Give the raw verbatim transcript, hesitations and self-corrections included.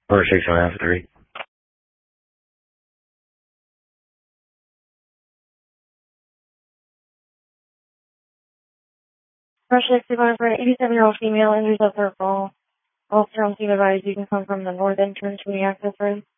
Four six one half three. Rush sixty-five for an eighty-seven-year-old female injuries of her fall. Officer on scene advised you can come from the north entrance from the access road.